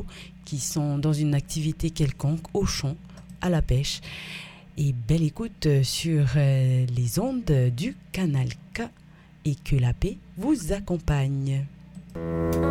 bateaux qui sont dans une activité quelconque, au champ, à la pêche. Et belle écoute sur les ondes du Canal K et que la paix vous accompagne.